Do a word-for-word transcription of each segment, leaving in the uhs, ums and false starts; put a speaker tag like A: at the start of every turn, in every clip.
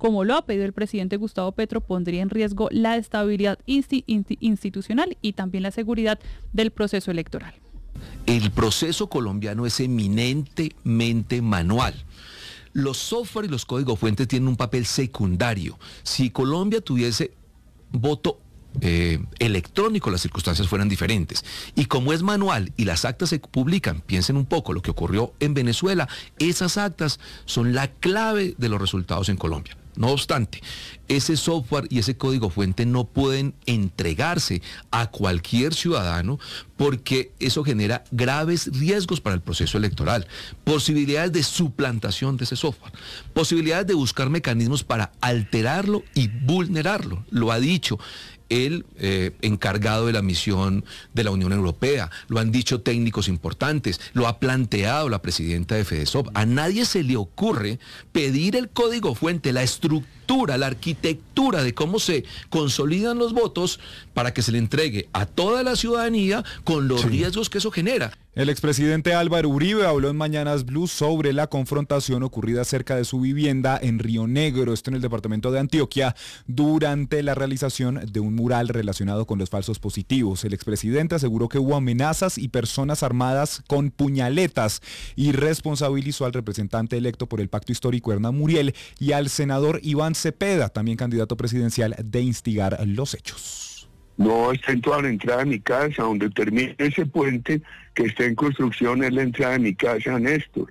A: como lo ha pedido el presidente Gustavo Petro, pondría en riesgo la estabilidad insti- insti- institucional y también la seguridad del proceso electoral.
B: El proceso colombiano es eminentemente manual. Los software y los códigos fuentes tienen un papel secundario. Si Colombia tuviese voto eh, electrónico, las circunstancias fueran diferentes. Y como es manual y las actas se publican, piensen un poco lo que ocurrió en Venezuela, esas actas son la clave de los resultados en Colombia. No obstante, ese software y ese código fuente no pueden entregarse a cualquier ciudadano porque eso genera graves riesgos para el proceso electoral, posibilidades de suplantación de ese software, posibilidades de buscar mecanismos para alterarlo y vulnerarlo. Lo ha dicho el eh, encargado de la misión de la Unión Europea, lo han dicho técnicos importantes, lo ha planteado la presidenta de FEDESOP. A nadie se le ocurre pedir el código fuente, la estructura, la arquitectura de cómo se consolidan los votos para que se le entregue a toda la ciudadanía con los sí. riesgos que eso genera.
C: El expresidente Álvaro Uribe habló en Mañanas Blue sobre la confrontación ocurrida cerca de su vivienda en Río Negro, esto en el departamento de Antioquia, durante la realización de un mural relacionado con los falsos positivos. El expresidente aseguró que hubo amenazas y personas armadas con puñaletas y responsabilizó al representante electo por el pacto histórico Hernán Muriel y al senador Iván Cepeda, también candidato presidencial, de instigar los hechos.
D: No está en toda la entrada de mi casa, donde termina ese puente que está en construcción, es la entrada de mi casa, Néstor.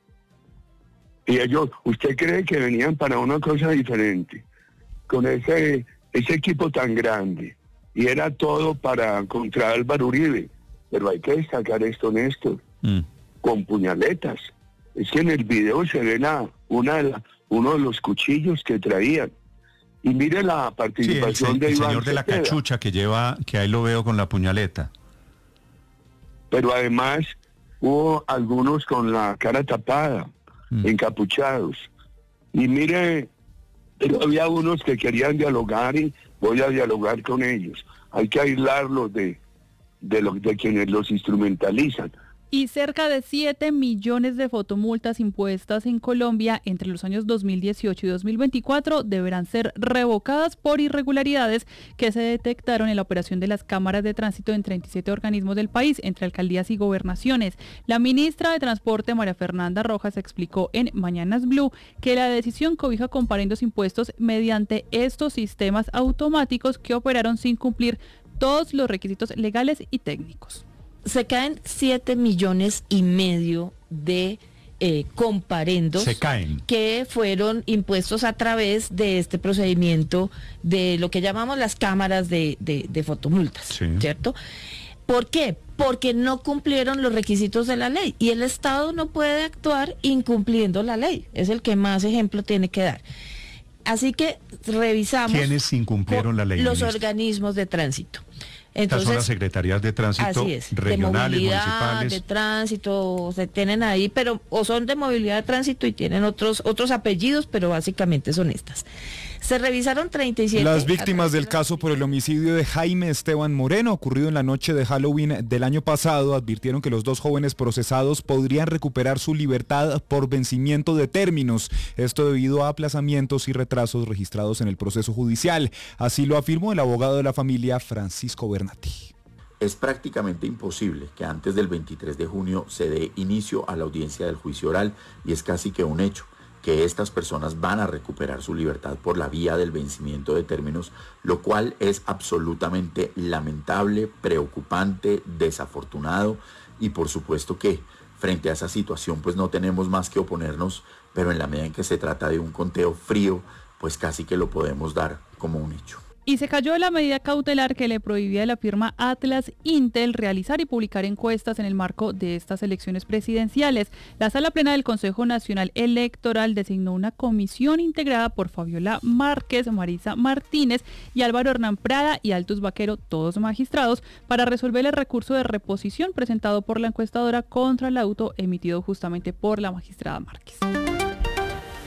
D: Y ellos, ¿usted cree que venían para una cosa diferente? Con ese, ese equipo tan grande. Y era todo para contra Álvaro Uribe. Pero hay que destacar esto, Néstor. Mm. Con puñaletas. Es que en el video se ve la, una de la, uno de los cuchillos que traían. Y mire la participación sí, el, de
E: el
D: Iván
E: señor de la
D: Cepeda.
E: cachucha que lleva, que ahí lo veo con la puñaleta.
D: Pero además hubo algunos con la cara tapada, mm. encapuchados. Y mire, pero había unos que querían dialogar y voy a dialogar con ellos. Hay que aislarlos de, de, lo, de quienes los instrumentalizan.
A: Y cerca de siete millones de fotomultas impuestas en Colombia entre los años dos mil dieciocho y dos mil veinticuatro deberán ser revocadas por irregularidades que se detectaron en la operación de las cámaras de tránsito en treinta y siete organismos del país, entre alcaldías y gobernaciones. La ministra de Transporte, María Fernanda Rojas, explicó en Mañanas Blue que la decisión cobija comparendos impuestos mediante estos sistemas automáticos que operaron sin cumplir todos los requisitos legales y técnicos.
F: Se caen siete millones y medio de eh, comparendos
E: se caen.
F: que fueron impuestos a través de este procedimiento de lo que llamamos las cámaras de, de, de fotomultas, sí. ¿cierto? ¿Por qué? Porque no cumplieron los requisitos de la ley y el Estado no puede actuar incumpliendo la ley. Es el que más ejemplo tiene que dar. Así que revisamos.
E: ¿Quiénes incumplieron la ley?
F: Los
E: ministro?
F: organismos de tránsito.
E: Entonces, Estas son las secretarías de tránsito
F: así es,
E: regionales,
F: de movilidad,
E: municipales.
F: de tránsito, se tienen ahí, pero o son de movilidad de tránsito y tienen otros otros apellidos, pero básicamente son estas. Se revisaron treinta y siete.
C: Las víctimas del caso por el homicidio de Jaime Esteban Moreno, ocurrido en la noche de Halloween del año pasado, advirtieron que los dos jóvenes procesados podrían recuperar su libertad por vencimiento de términos. Esto debido a aplazamientos y retrasos registrados en el proceso judicial. Así lo afirmó el abogado de la familia, Francisco Bernati.
G: Es prácticamente imposible que antes del veintitrés de junio se dé inicio a la audiencia del juicio oral y es casi que un hecho que estas personas van a recuperar su libertad por la vía del vencimiento de términos, lo cual es absolutamente lamentable, preocupante, desafortunado y por supuesto que frente a esa situación pues no tenemos más que oponernos, pero en la medida en que se trata de un conteo frío, pues casi que lo podemos dar como un hecho.
A: Y se cayó la medida cautelar que le prohibía a la firma Atlas Intel realizar y publicar encuestas en el marco de estas elecciones presidenciales. La Sala Plena del Consejo Nacional Electoral designó una comisión integrada por Fabiola Márquez, Marisa Martínez y Álvaro Hernán Prada y Altus Vaquero, todos magistrados, para resolver el recurso de reposición presentado por la encuestadora contra el auto emitido justamente por la magistrada Márquez.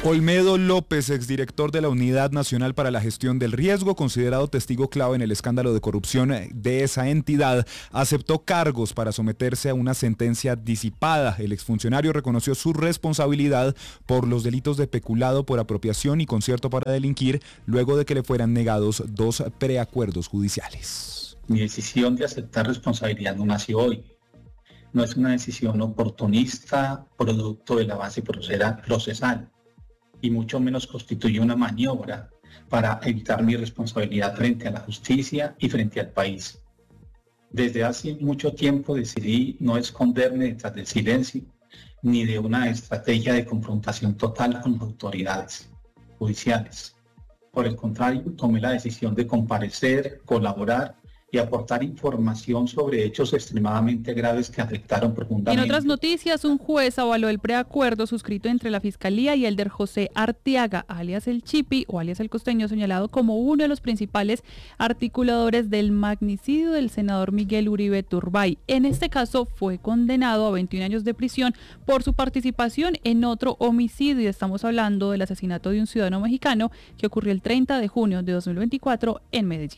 C: Olmedo López, exdirector de la Unidad Nacional para la Gestión del Riesgo, considerado testigo clave en el escándalo de corrupción de esa entidad, aceptó cargos para someterse a una sentencia disipada. El exfuncionario reconoció su responsabilidad por los delitos de peculado por apropiación y concierto para delinquir, luego de que le fueran negados dos preacuerdos judiciales.
H: Mi decisión de aceptar responsabilidad no nació hoy. No es una decisión oportunista, producto de la base procesal, y mucho menos constituye una maniobra para evitar mi responsabilidad frente a la justicia y frente al país. Desde hace mucho tiempo decidí no esconderme detrás del silencio ni de una estrategia de confrontación total con las autoridades judiciales. Por el contrario, tomé la decisión de comparecer, colaborar y aportar información sobre hechos extremadamente graves que afectaron profundamente.
A: En otras noticias, un juez avaló el preacuerdo suscrito entre la Fiscalía y Elder José Arteaga, alias el Chipi o alias el Costeño, señalado como uno de los principales articuladores del magnicidio del senador Miguel Uribe Turbay. En este caso fue condenado a veintiún años de prisión por su participación en otro homicidio. Estamos hablando del asesinato de un ciudadano mexicano que ocurrió el treinta de junio de dos mil veinticuatro en Medellín.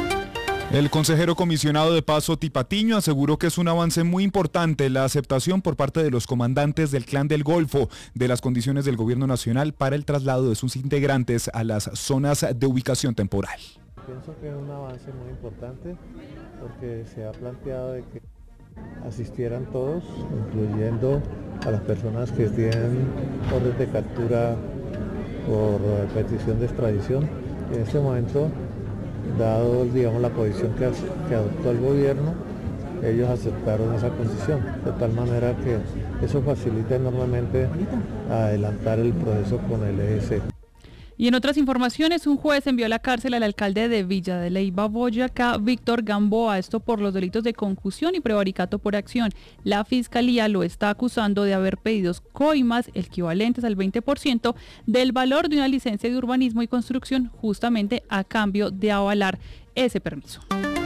C: El consejero comisionado de Paz Oti Patiño aseguró que es un avance muy importante la aceptación por parte de los comandantes del Clan del Golfo de las condiciones del gobierno nacional para el traslado de sus integrantes a las zonas de ubicación temporal.
I: Pienso que es un avance muy importante porque se ha planteado de que asistieran todos, incluyendo a las personas que tienen orden de captura por petición de extradición. En este momento, dado digamos la posición que, que adoptó el gobierno, ellos aceptaron esa condición, de tal manera que eso facilita enormemente adelantar el proceso con el E G C.
A: Y en otras informaciones, un juez envió a la cárcel al alcalde de Villa de Leyva, Boyacá, Víctor Gamboa, esto por los delitos de concusión y prevaricato por acción. La fiscalía lo está acusando de haber pedido coimas equivalentes al veinte por ciento del valor de una licencia de urbanismo y construcción, justamente a cambio de avalar ese permiso.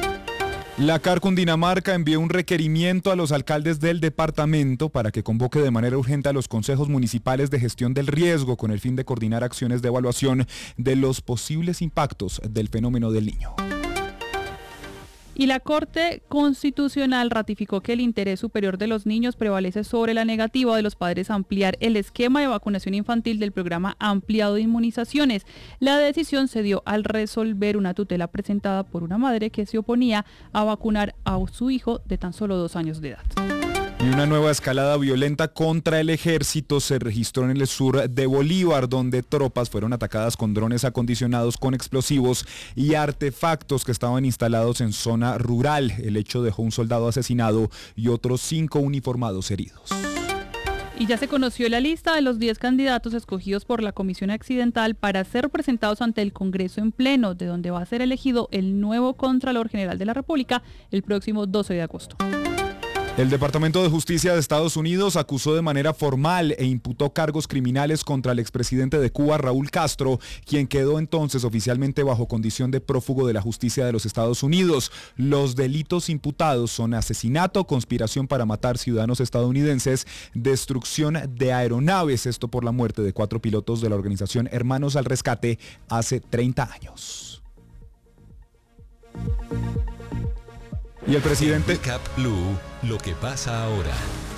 C: La C A R Cundinamarca envió un requerimiento a los alcaldes del departamento para que convoque de manera urgente a los consejos municipales de gestión del riesgo con el fin de coordinar acciones de evaluación de los posibles impactos del fenómeno del Niño.
A: Y la Corte Constitucional ratificó que el interés superior de los niños prevalece sobre la negativa de los padres a ampliar el esquema de vacunación infantil del programa ampliado de inmunizaciones. La decisión se dio al resolver una tutela presentada por una madre que se oponía a vacunar a su hijo de tan solo dos años de edad.
C: Y una nueva escalada violenta contra el ejército se registró en el sur de Bolívar, donde tropas fueron atacadas con drones acondicionados con explosivos y artefactos que estaban instalados en zona rural. El hecho dejó un soldado asesinado y otros cinco uniformados heridos.
A: Y ya se conoció la lista de los diez candidatos escogidos por la Comisión Accidental para ser presentados ante el Congreso en pleno, de donde va a ser elegido el nuevo Contralor General de la República el próximo doce de agosto.
C: El Departamento de Justicia de Estados Unidos acusó de manera formal e imputó cargos criminales contra el expresidente de Cuba, Raúl Castro, quien quedó entonces oficialmente bajo condición de prófugo de la justicia de los Estados Unidos. Los delitos imputados son asesinato, conspiración para matar ciudadanos estadounidenses, destrucción de aeronaves, esto por la muerte de cuatro pilotos de la organización Hermanos al Rescate hace treinta años. Y el presidente...
J: Cap Blue, lo que pasa ahora.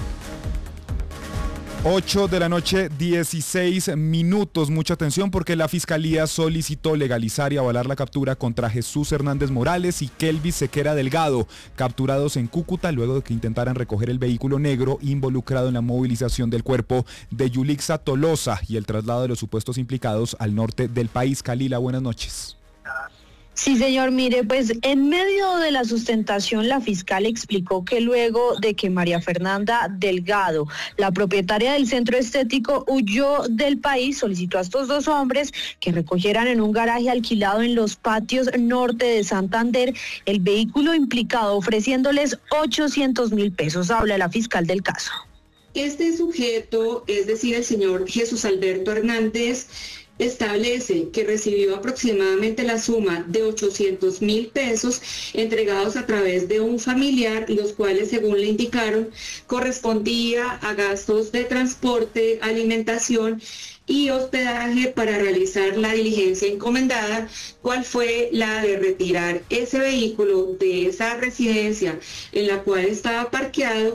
C: ocho de la noche, dieciséis minutos. Mucha atención porque la Fiscalía solicitó legalizar y avalar la captura contra Jesús Hernández Morales y Kelvis Sequera Delgado, capturados en Cúcuta luego de que intentaran recoger el vehículo negro involucrado en la movilización del cuerpo de Yulixa Tolosa y el traslado de los supuestos implicados al norte del país. Kalila, buenas noches.
K: Sí, señor, mire, pues en medio de la sustentación la fiscal explicó que luego de que María Fernanda Delgado, la propietaria del centro estético, huyó del país, solicitó a estos dos hombres que recogieran en un garaje alquilado en los patios norte de Santander el vehículo implicado, ofreciéndoles ochocientos mil pesos. Habla la fiscal del caso.
L: Este sujeto, es decir, el señor Jesús Alberto Hernández, establece que recibió aproximadamente la suma de ochocientos mil pesos entregados a través de un familiar, los cuales, según le indicaron, correspondía a gastos de transporte, alimentación y hospedaje para realizar la diligencia encomendada, cual fue la de retirar ese vehículo de esa residencia en la cual estaba parqueado.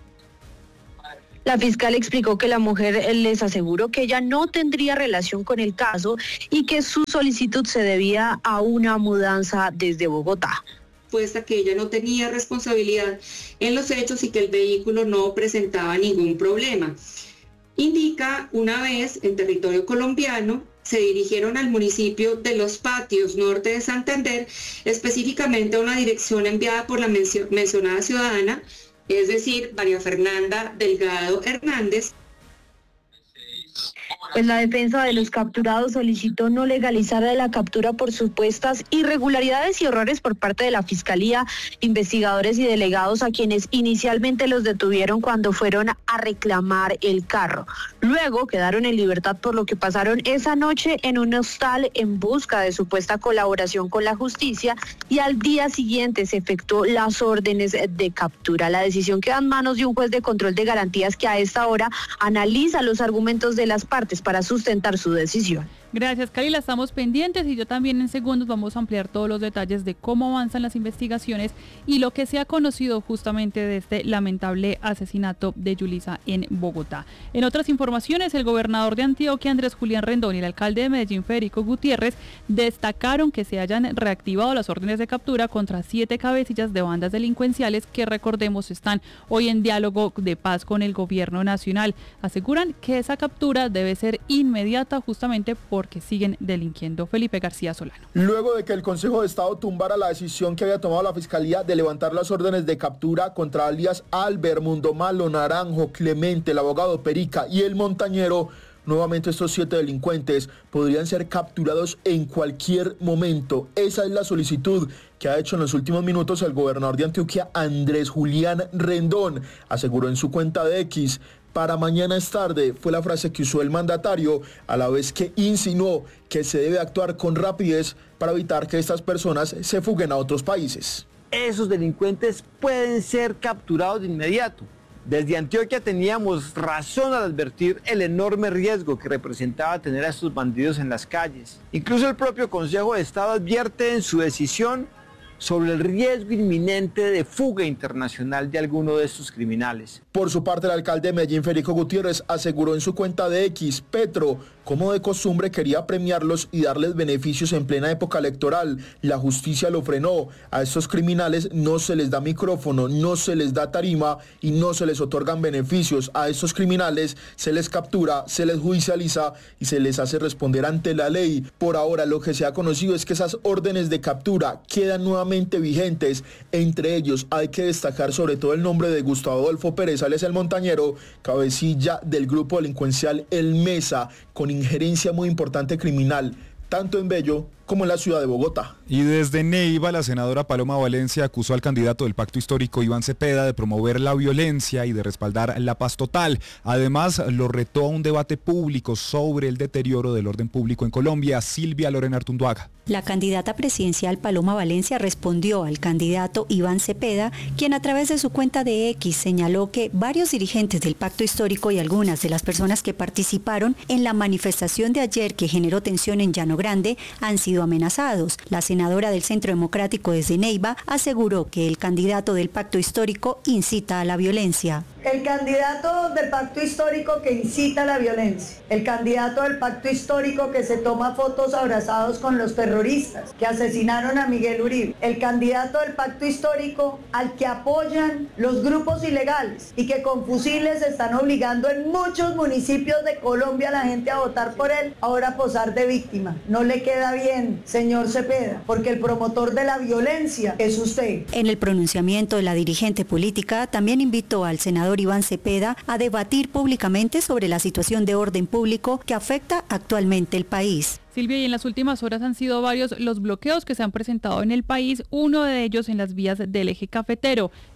K: La fiscal explicó que la mujer les aseguró que ella no tendría relación con el caso y que su solicitud se debía a una mudanza desde Bogotá.
L: Puesta que ella no tenía responsabilidad en los hechos y que el vehículo no presentaba ningún problema. Indica, una vez en territorio colombiano, se dirigieron al municipio de Los Patios, norte de Santander, específicamente a una dirección enviada por la mencio- mencionada ciudadana, es decir, María Fernanda Delgado Hernández.
K: Pues la defensa de los capturados solicitó no legalizar la captura por supuestas irregularidades y errores por parte de la Fiscalía, investigadores y delegados a quienes inicialmente los detuvieron cuando fueron a reclamar el carro. Luego quedaron en libertad por lo que pasaron esa noche en un hostal en busca de supuesta colaboración con la justicia y al día siguiente se efectuó las órdenes de captura. La decisión queda en manos de un juez de control de garantías que a esta hora analiza los argumentos de las partes para sustentar su decisión.
A: Gracias, Kalila, estamos pendientes y yo también en segundos vamos a ampliar todos los detalles de cómo avanzan las investigaciones y lo que se ha conocido justamente de este lamentable asesinato de Yulisa en Bogotá. En otras informaciones, el gobernador de Antioquia, Andrés Julián Rendón, y el alcalde de Medellín, Federico Gutiérrez, destacaron que se hayan reactivado las órdenes de captura contra siete cabecillas de bandas delincuenciales que, recordemos, están hoy en diálogo de paz con el gobierno nacional. Aseguran que esa captura debe ser inmediata justamente por que siguen delinquiendo. Felipe García Solano.
M: Luego de que el Consejo de Estado tumbara la decisión que había tomado la Fiscalía de levantar las órdenes de captura contra alias Albert, Mundo Malo, Naranjo, Clemente, el abogado Perica y el montañero, nuevamente estos siete delincuentes podrían ser capturados en cualquier momento. Esa es la solicitud que ha hecho en los últimos minutos el gobernador de Antioquia, Andrés Julián Rendón. Aseguró en su cuenta de X: para mañana es tarde, fue la frase que usó el mandatario, a la vez que insinuó que se debe actuar con rapidez para evitar que estas personas se fuguen a otros países.
N: Esos delincuentes pueden ser capturados de inmediato. Desde Antioquia teníamos razón al advertir el enorme riesgo que representaba tener a estos bandidos en las calles. Incluso el propio Consejo de Estado advierte en su decisión sobre el riesgo inminente de fuga internacional de alguno de estos criminales.
M: Por su parte, el alcalde de Medellín, Federico Gutiérrez, aseguró en su cuenta de X: Petro, como de costumbre, quería premiarlos y darles beneficios en plena época electoral. La justicia lo frenó. A estos criminales no se les da micrófono, no se les da tarima y no se les otorgan beneficios. A estos criminales se les captura, se les judicializa y se les hace responder ante la ley. Por ahora, lo que se ha conocido es que esas órdenes de captura quedan nuevamente vigentes. Entre ellos hay que destacar sobre todo el nombre de Gustavo Adolfo Pérez, alias el montañero, cabecilla del grupo delincuencial El Mesa, con injerencia muy importante criminal, tanto en Bello como en la ciudad de Bogotá.
C: Y desde Neiva, la senadora Paloma Valencia acusó al candidato del Pacto Histórico, Iván Cepeda, de promover la violencia y de respaldar la paz total. Además, lo retó a un debate público sobre el deterioro del orden público en Colombia. Silvia Lorena Artunduaga.
O: La candidata presidencial Paloma Valencia respondió al candidato Iván Cepeda, quien a través de su cuenta de X señaló que varios dirigentes del Pacto Histórico y algunas de las personas que participaron en la manifestación de ayer que generó tensión en Llano Grande han sido amenazados. La senadora del Centro Democrático desde Neiva aseguró que el candidato del Pacto Histórico incita a la violencia.
P: El candidato del Pacto Histórico que incita a la violencia, el candidato del Pacto Histórico que se toma fotos abrazados con los terroristas que asesinaron a Miguel Uribe, el candidato del Pacto Histórico al que apoyan los grupos ilegales y que con fusiles están obligando en muchos municipios de Colombia a la gente a votar por él, ahora posar de víctima. No le queda bien, señor Cepeda, porque el promotor de la violencia es usted.
O: En el pronunciamiento, la dirigente política también invitó al senador Iván Cepeda a debatir públicamente sobre la situación de orden público que afecta actualmente el país.
A: Silvia, y en las últimas horas han sido varios los bloqueos que se han presentado en el país, uno de ellos en las vías del eje cafetero.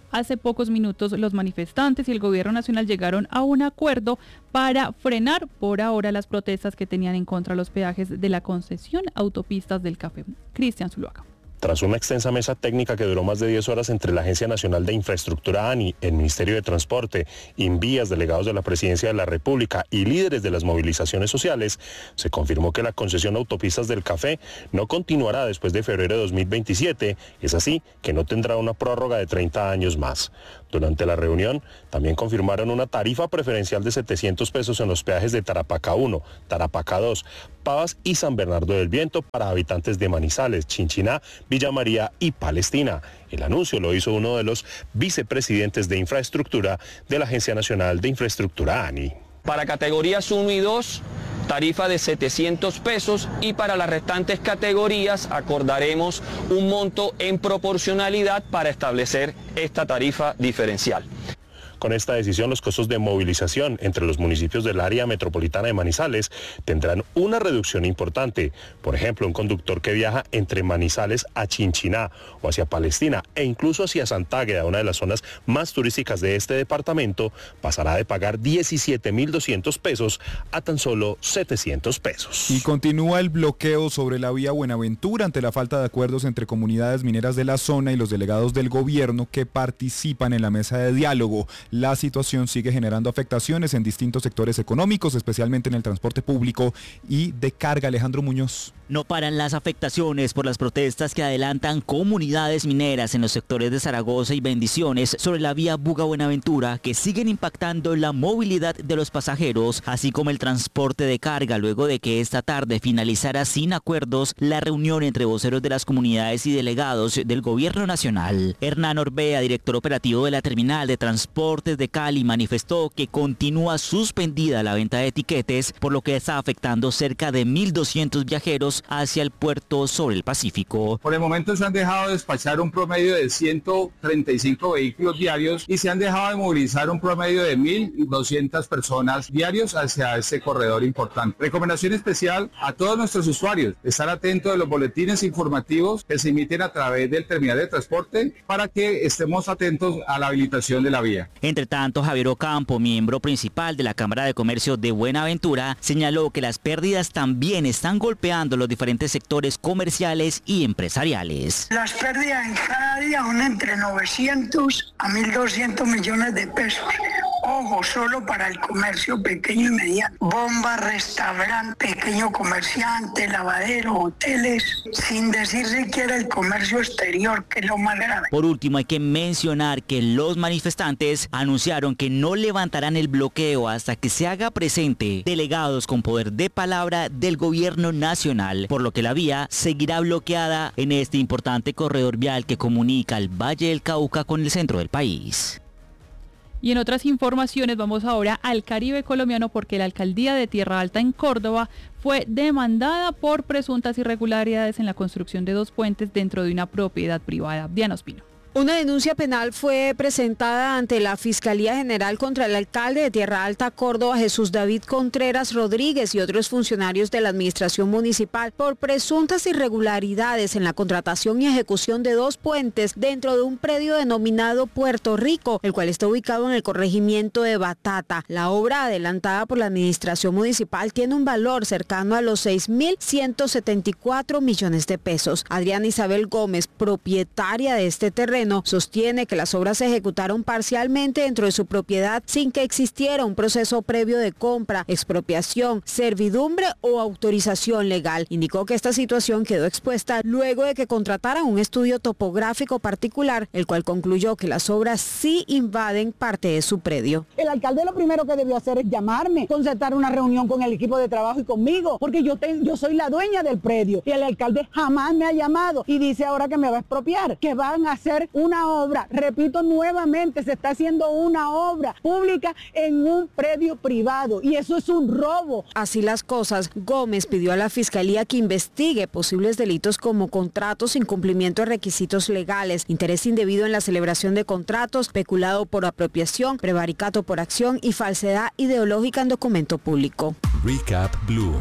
A: Hace pocos minutos los manifestantes y el gobierno nacional llegaron a un acuerdo para frenar por ahora las protestas que tenían en contra de los peajes de la concesión Autopistas del Café. Cristian Zuluaga.
Q: Tras una extensa mesa técnica que duró más de diez horas entre la Agencia Nacional de Infraestructura ANI, el Ministerio de Transporte, Invías, delegados de la Presidencia de la República y líderes de las movilizaciones sociales, se confirmó que la concesión Autopistas del Café no continuará después de febrero de dos mil veintisiete, es así que no tendrá una prórroga de treinta años más. Durante la reunión también confirmaron una tarifa preferencial de setecientos pesos en los peajes de Tarapacá uno, Tarapacá dos, Pavas y San Bernardo del Viento para habitantes de Manizales, Chinchiná, Villa María y Palestina. El anuncio lo hizo uno de los vicepresidentes de infraestructura de la Agencia Nacional de Infraestructura ANI.
R: Para categorías uno y dos, tarifa de setecientos pesos, y para las restantes categorías acordaremos un monto en proporcionalidad para establecer esta tarifa diferencial.
Q: Con esta decisión, los costos de movilización entre los municipios del área metropolitana de Manizales tendrán una reducción importante. Por ejemplo, un conductor que viaja entre Manizales a Chinchiná o hacia Palestina e incluso hacia Santágueda, una de las zonas más turísticas de este departamento, pasará de pagar diecisiete mil doscientos pesos a tan solo setecientos pesos.
C: Y continúa el bloqueo sobre la vía Buenaventura ante la falta de acuerdos entre comunidades mineras de la zona y los delegados del gobierno que participan en la mesa de diálogo. La situación sigue generando afectaciones en distintos sectores económicos, especialmente en el transporte público y de carga. Alejandro Muñoz.
S: No paran las afectaciones por las protestas que adelantan comunidades mineras en los sectores de Zaragoza y Bendiciones sobre la vía Buga-Buenaventura, que siguen impactando la movilidad de los pasajeros, así como el transporte de carga, luego de que esta tarde finalizara sin acuerdos la reunión entre voceros de las comunidades y delegados del gobierno nacional. Hernán Orbea, director operativo de la terminal de transportes de Cali, manifestó que continúa suspendida la venta de tiquetes, por lo que está afectando cerca de mil doscientos viajeros hacia el puerto sobre el Pacífico.
T: Por el momento se han dejado de despachar un promedio de ciento treinta y cinco vehículos diarios y se han dejado de movilizar un promedio de mil doscientas personas diarios hacia este corredor importante. Recomendación especial a todos nuestros usuarios: estar atentos de los boletines informativos que se emiten a través del terminal de transporte para que estemos atentos a la habilitación de la vía.
S: Entre tanto, Javier Ocampo, miembro principal de la Cámara de Comercio de Buenaventura, señaló que las pérdidas también están golpeando los diferentes sectores comerciales y empresariales.
U: Las pérdidas en cada día son entre novecientos a mil doscientos millones de pesos. Ojo, solo para el comercio pequeño y mediano. Bomba, restaurante, pequeño comerciante, lavadero, hoteles, sin decir siquiera el comercio exterior, que es lo más grave.
S: Por último, hay que mencionar que los manifestantes anunciaron que no levantarán el bloqueo hasta que se haga presente delegados con poder de palabra del gobierno nacional, por lo que la vía seguirá bloqueada en este importante corredor vial que comunica el Valle del Cauca con el centro del país.
A: Y en otras informaciones vamos ahora al Caribe colombiano, porque la alcaldía de Tierra Alta en Córdoba fue demandada por presuntas irregularidades en la construcción de dos puentes dentro de una propiedad privada. Diana Ospino.
V: Una denuncia penal fue presentada ante la Fiscalía General contra el alcalde de Tierra Alta, Córdoba, Jesús David Contreras Rodríguez, y otros funcionarios de la administración municipal por presuntas irregularidades en la contratación y ejecución de dos puentes dentro de un predio denominado Puerto Rico, el cual está ubicado en el corregimiento de Batata. La obra, adelantada por la administración municipal, tiene un valor cercano a los seis mil ciento setenta y cuatro millones de pesos. Adriana Isabel Gómez, propietaria de este terreno, sostiene que las obras se ejecutaron parcialmente dentro de su propiedad sin que existiera un proceso previo de compra, expropiación, servidumbre o autorización legal. Indicó que esta situación quedó expuesta luego de que contrataran un estudio topográfico particular, el cual concluyó que las obras sí invaden parte de su predio.
W: El alcalde lo primero que debió hacer es llamarme, concertar una reunión con el equipo de trabajo y conmigo, porque yo, te, yo soy la dueña del predio y el alcalde jamás me ha llamado y dice ahora que me va a expropiar, que van a hacer una obra, repito nuevamente, se está haciendo una obra pública en un predio privado y eso es un robo.
V: Así las cosas, Gómez pidió a la Fiscalía que investigue posibles delitos como contratos sin cumplimiento de requisitos legales, interés indebido en la celebración de contratos, peculado por apropiación, prevaricato por acción y falsedad ideológica en documento público.
J: Recap Blue.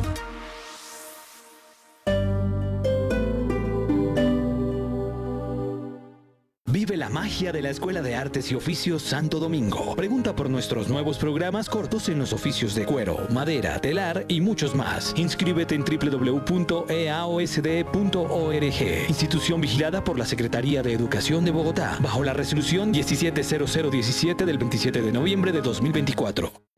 X: Vive la
B: la magia de la Escuela de Artes y Oficios Santo Domingo. Pregunta por nuestros nuevos programas cortos en los oficios de cuero, madera, telar y muchos más. Inscríbete en doble u doble u doble u punto e a o s d punto org. Institución vigilada por la Secretaría de Educación de Bogotá, bajo la resolución diecisiete cero cero diecisiete del veintisiete de noviembre de dos mil veinticuatro.